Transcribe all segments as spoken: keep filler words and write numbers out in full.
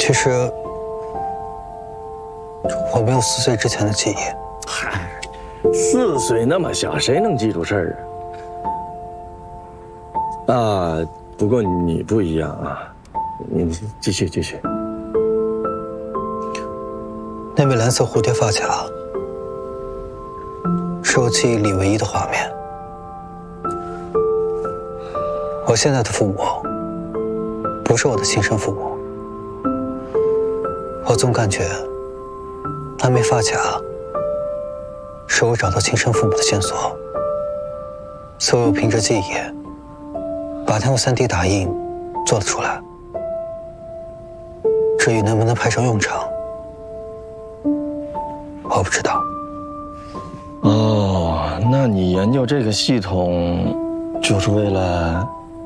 其实我没有四岁之前的记忆。 嗨，四岁那么小，谁能记住事儿啊？啊，不过你不一样啊，你继续继续。 那枚蓝色蝴蝶发卡，是我记忆里唯一的画面。我现在的父母，不是我的亲生父母。我总感觉，那枚发卡，是我找到亲生父母的线索。所以我凭着记忆，把它用 三 D 打印做了出来。至于能不能派上用场，我不知道。 哦，那你研究这个系统，就是为了……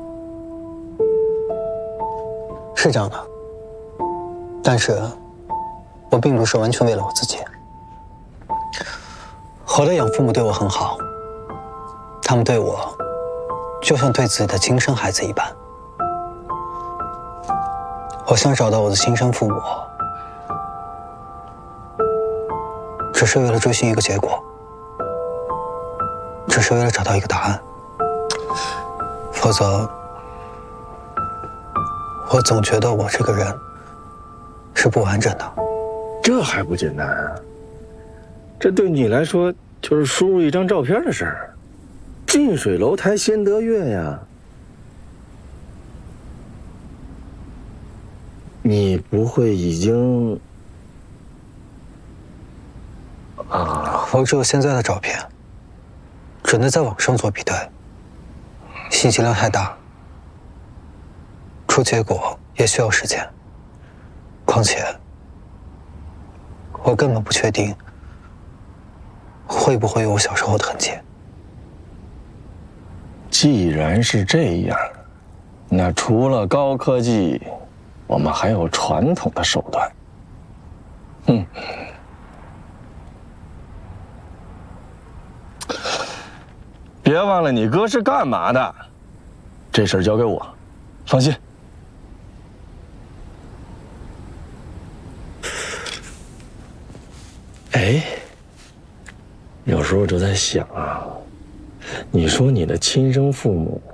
是这样的，但是，我并不是完全为了我自己。我的养父母对我很好，他们对我，就像对自己的亲生孩子一般。我想找到我的亲生父母，只是为了追寻一个结果，只是为了找到一个答案。否则，我总觉得我这个人是不完整的。 这还不简单啊？这对你来说就是输入一张照片的事儿。近水楼台先得月呀。你不会已经…… 啊，我只有现在的照片，只能在网上做比对，信息量太大，出结果也需要时间。况且，我根本不确定会不会有我小时候的痕迹。 既然是这样，那除了高科技，我们还有传统的手段。嗯，别忘了你哥是干嘛的，这事儿交给我，放心。哎，有时候就在想啊，你说你的亲生父母